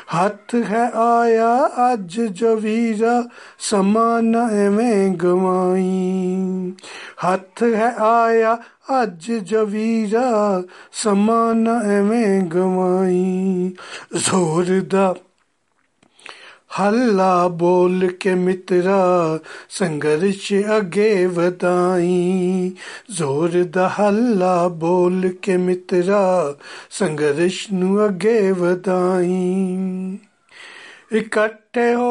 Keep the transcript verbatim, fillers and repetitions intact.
ਹੱਥ ਹੈ ਆਇਆ ਅੱਜ ਜੋ ਵੀਰਾ ਸਮਾਂ ਨਾ ਐਵੇਂ ਗਵਾਈ। ਹੱਥ ਹੈ ਆਇਆ ਅੱਜ ਜੋ ਵੀਰਾ ਸਮਾਂ ਨਾ ਐਵੇਂ ਗਵਾਈ। ਜ਼ੋਰ ਦਾ ਹੱਲਾ ਬੋਲ ਕੇ ਮਿੱਤਰਾ ਸੰਘਰਸ਼ ਅੱਗੇ ਵਧਾਈ। ਜ਼ੋਰ ਦਾ ਹੱਲਾ ਬੋਲ ਕੇ ਮਿੱਤਰਾ ਸੰਘਰਸ਼ ਨੂੰ ਅੱਗੇ ਵਧਾਈ। ਇਕੱਠੇ ਹੋ